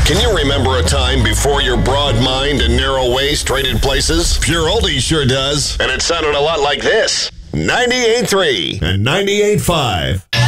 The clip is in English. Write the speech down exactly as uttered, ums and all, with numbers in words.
Can you remember a time before your broad mind and narrow waist traded places? Pure Oldie sure does. And it sounded a lot like this. ninety-eight point three and ninety-eight point five.